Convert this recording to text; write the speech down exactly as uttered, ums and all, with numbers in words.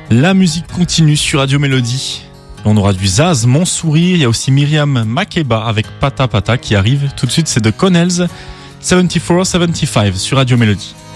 La musique continue sur Radio Mélodie. On aura du Zaz, Mon Sourire. Il y a aussi Myriam Makeba avec Pata Pata qui arrive. Tout de suite, c'est de Connells, soixante-quatre soixante-quinze sur Radio Mélodie.